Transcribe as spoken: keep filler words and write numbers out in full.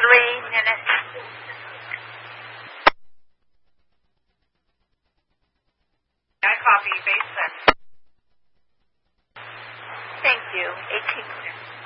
three minutes. I copy, base six. Thank you. eighteen minutes.